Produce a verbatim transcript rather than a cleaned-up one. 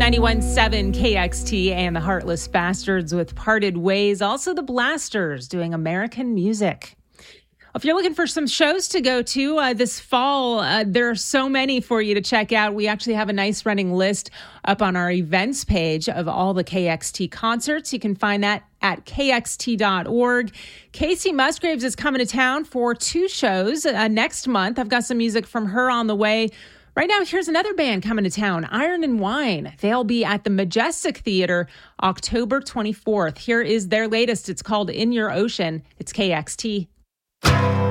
ninety-one point seven K X T and the Heartless Bastards with Parted Ways. Also the Blasters doing American Music. If you're looking for some shows to go to uh, this fall, uh, there are so many for you to check out. We actually have a nice running list up on our events page of all the K X T concerts. You can find that at K X T dot org. Casey Musgraves is coming to town for two shows uh, next month. I've got some music from her on the way. Right now, here's another band coming to town, Iron and Wine. They'll be at the Majestic Theater October twenty-fourth. Here is their latest. It's called In Your Ocean. It's K X T.